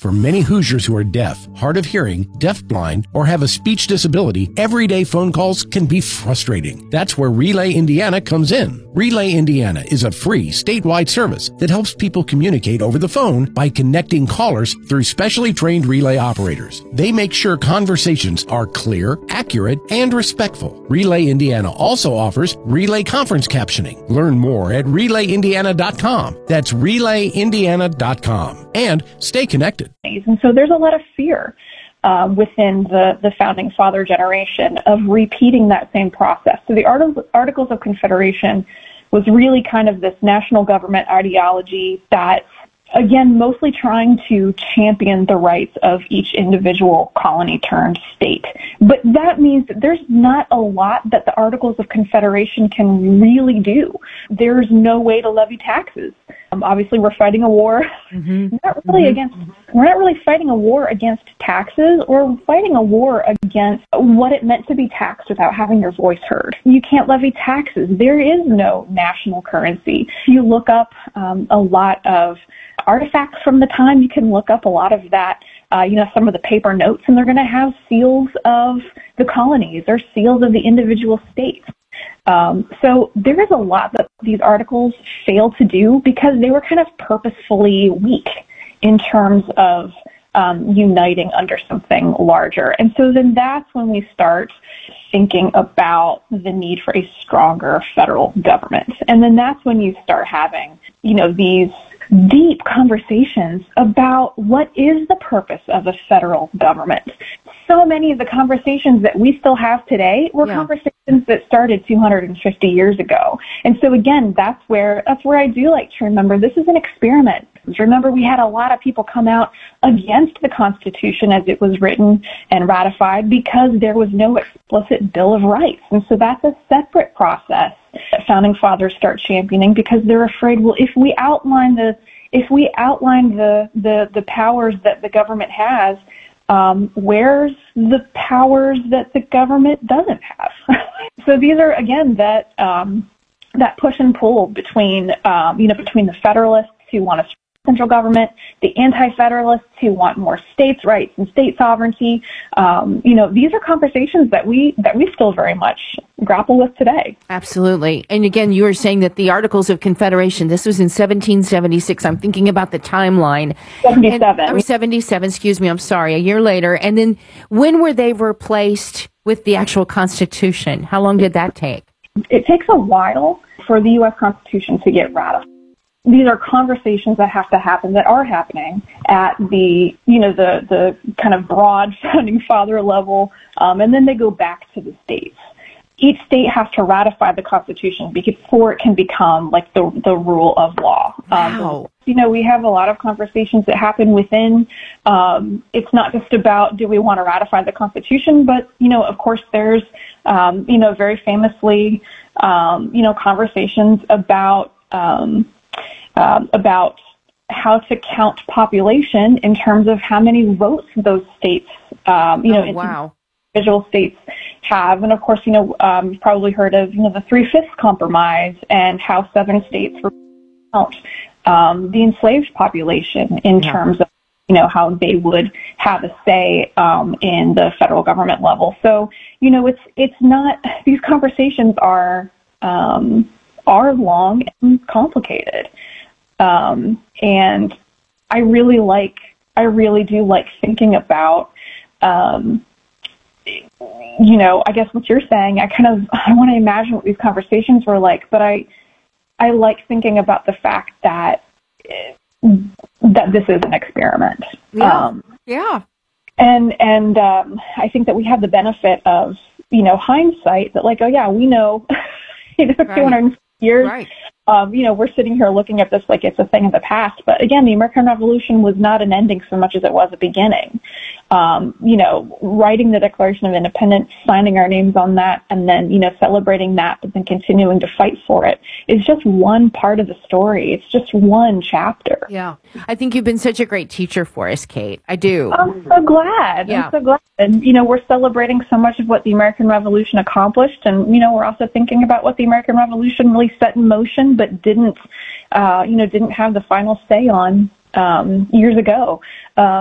For many Hoosiers who are deaf, hard of hearing, deafblind, or have a speech disability, everyday phone calls can be frustrating. That's where Relay Indiana comes in. Relay Indiana is a free statewide service that helps people communicate over the phone by connecting callers through specially trained relay operators. They make sure conversations are clear, accurate, and respectful. Relay Indiana also offers relay conference captioning. Learn more at relayindiana.com. That's relayindiana.com. And stay connected. And so there's a lot of fear within the Founding Father generation of repeating that same process. So the Articles of Confederation was really kind of this national government ideology that, again, mostly trying to champion the rights of each individual colony turned state. But that means that there's not a lot that the Articles of Confederation can really do. There's no way to levy taxes. Obviously, we're fighting a war. We're not really fighting a war against taxes. We're fighting a war against what it meant to be taxed without having your voice heard. You can't levy taxes. There is no national currency. If you look up a lot of artifacts from the time, you can look up a lot of that, some of the paper notes, and they're going to have seals of the colonies or seals of the individual states. So there is a lot that these articles fail to do because they were kind of purposefully weak in terms of uniting under something larger. And so then that's when we start thinking about the need for a stronger federal government. And then that's when you start having, these deep conversations about what is the purpose of a federal government. So many of the conversations that we still have today were conversations that started 250 years ago. And so again, that's where I do like to remember this is an experiment. Remember, we had a lot of people come out against the Constitution as it was written and ratified because there was no explicit Bill of Rights. And so that's a separate process that Founding Fathers start championing because they're afraid, well, if we outline the powers that the government has, where's the powers that the government doesn't have? So these are, again, that push and pull between the Federalists who want a central government, the anti-Federalists who want more states' rights and state sovereignty. These are conversations that we still very much grapple with today. Absolutely. And again, you were saying that the Articles of Confederation, this was in 1776. I'm thinking about the timeline. 77, excuse me. I'm sorry. A year later. And then when were they replaced with the actual Constitution? How long did that take? It takes a while for the U.S. Constitution to get ratified. These are conversations that have to happen, that are happening at the kind of broad Founding Father level, and then they go back to the states. Each state has to ratify the Constitution before it can become like the rule of law. Wow. We have a lot of conversations that happen within. It's not just about do we want to ratify the Constitution, but of course there's very famously conversations about how to count population in terms of how many votes those states, individual states have. And of course, you've probably heard of, the 3/5 compromise and how southern states were count the enslaved population in terms of, how they would have a say in the federal government level. So, it's not, these conversations are long and complicated. And I really do like thinking about, I guess what you're saying, I want to imagine what these conversations were like, but I like thinking about the fact that this is an experiment. And I think that we have the benefit of, hindsight that we know, 200 years. Right. We're sitting here looking at this like it's a thing of the past. But again, the American Revolution was not an ending so much as it was a beginning. Writing the Declaration of Independence, signing our names on that, and then, celebrating that, but then continuing to fight for it is just one part of the story. It's just one chapter. Yeah. I think you've been such a great teacher for us, Kate. I do. I'm so glad. Yeah. I'm so glad. And, we're celebrating so much of what the American Revolution accomplished. And, we're also thinking about what the American Revolution really set in motion, but didn't have the final say on years ago.